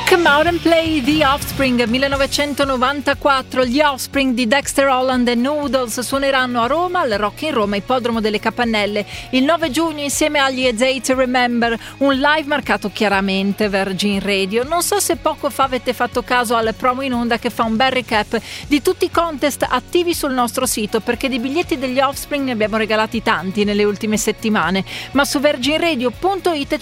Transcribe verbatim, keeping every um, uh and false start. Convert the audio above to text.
Come Out and Play, The Offspring, millenovecentonovantaquattro. Gli Offspring di Dexter Holland e Noodles suoneranno a Roma al Rock in Roma, ippodromo delle Capannelle, il nove giugno insieme agli A Day to Remember, un live marcato chiaramente Virgin Radio. Non so se poco fa avete fatto caso al promo in onda che fa un bel recap di tutti i contest attivi sul nostro sito, perché di biglietti degli Offspring ne abbiamo regalati tanti nelle ultime settimane, ma su virgin radio punto it